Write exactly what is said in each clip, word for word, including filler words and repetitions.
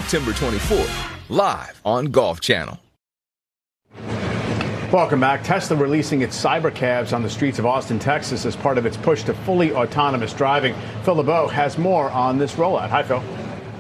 September twenty-fourth, live on Golf Channel. Welcome back. Tesla releasing its cybercabs on the streets of Austin, Texas as part of its push to fully autonomous driving. Phil LeBeau has more on this rollout. Hi, Phil.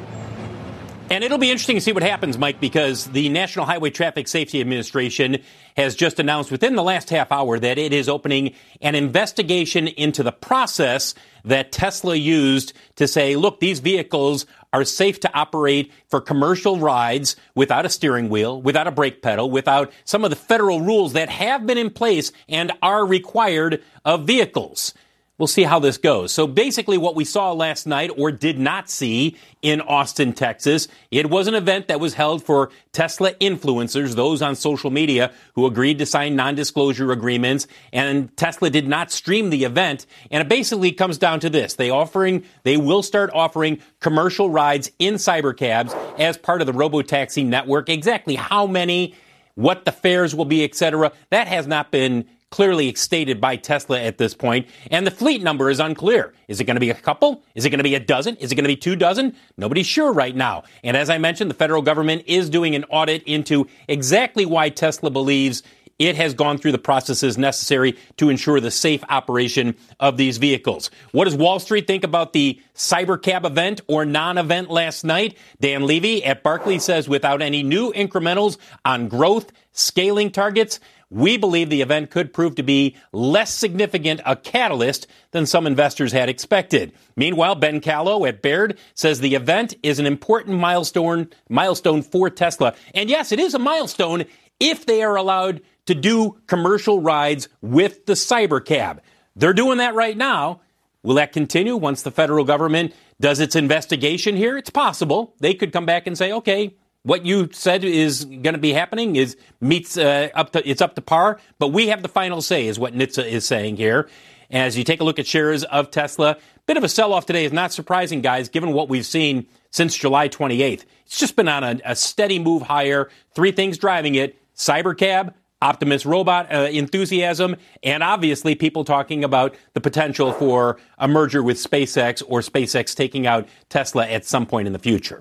And it'll be interesting to see what happens, Mike, because the National Highway Traffic Safety Administration has just announced within the last half hour that it is opening an investigation into the process that Tesla used to say, look, these vehicles are safe to operate for commercial rides without a steering wheel, without a brake pedal, without some of the federal rules that have been in place and are required of vehicles. We'll see how this goes. So basically what we saw last night, or did not see, in Austin, Texas, it was an event that was held for Tesla influencers, those on social media who agreed to sign non-disclosure agreements, and Tesla did not stream the event. And it basically comes down to this. They offering, they will start offering commercial rides in cybercabs as part of the robotaxi network. Exactly how many, what the fares will be, et cetera, that has not been clearly stated by Tesla at this point, and the fleet number is unclear. Is it going to be a couple? Is it going to be a dozen? Is it going to be two dozen? Nobody's sure right now. And as I mentioned, the federal government is doing an audit into exactly why Tesla believes it has gone through the processes necessary to ensure the safe operation of these vehicles. What does Wall Street think about the Cybercab event or non-event last night? Dan Levy at Barclays says without any new incrementals on growth, scaling targets, we believe the event could prove to be less significant a catalyst than some investors had expected. Meanwhile, Ben Kallo at Baird says the event is an important milestone milestone for Tesla. And yes, it is a milestone if they are allowed to do commercial rides with the Cybercab. They're doing that right now. Will that continue once the federal government does its investigation here? It's possible. They could come back and say, okay, what you said is going to be happening is meets uh, up to it's up to par, but we have the final say, is what N H T S A is saying here. As you take a look at shares of Tesla, bit of a sell-off today is not surprising, guys, given what we've seen since July twenty-eighth. It's just been on a, a steady move higher. Three things driving it: Cybercab, Optimus robot uh, enthusiasm, and obviously people talking about the potential for a merger with SpaceX or SpaceX taking out Tesla at some point in the future.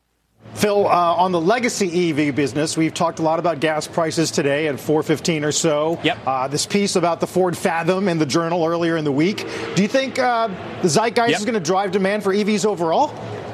Phil, uh, on the legacy E V business, we've talked a lot about gas prices today at four fifteen or so. Yep. Uh, this piece about the Ford Fathom in the Journal earlier in the week. Do you think uh, the zeitgeist yep. is going to drive demand for E Vs overall?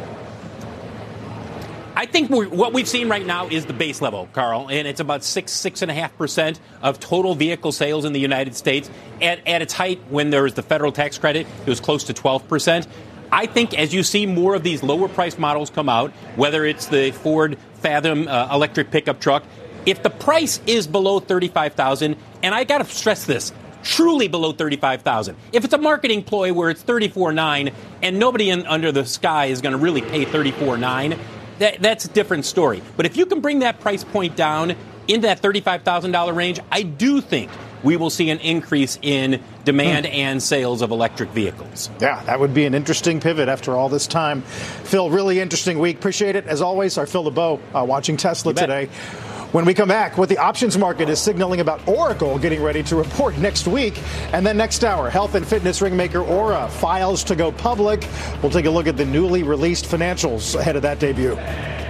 I think we're, what we've seen right now is the base level, Carl, and it's about six, six and a half percent of total vehicle sales in the United States. At, at its height, when there was the federal tax credit, it was close to twelve percent. I think as you see more of these lower-priced models come out, whether it's the Ford Fathom uh, electric pickup truck, if the price is below thirty-five thousand dollars, and I got to stress this, truly below thirty-five thousand dollars. If it's a marketing ploy where it's thirty-four nine and nobody in, under the sky is going to really pay thirty-four nine, that, that's a different story. But if you can bring that price point down into that thirty-five thousand dollars range, I do think we will see an increase in demand hmm. and sales of electric vehicles. Yeah, that would be an interesting pivot after all this time. Phil, really interesting week. Appreciate it. As always, our Phil LeBeau uh, watching Tesla today. When we come back, what the options market is signaling about Oracle getting ready to report next week. And then next hour, health and fitness ringmaker Oura files to go public. We'll take a look at the newly released financials ahead of that debut.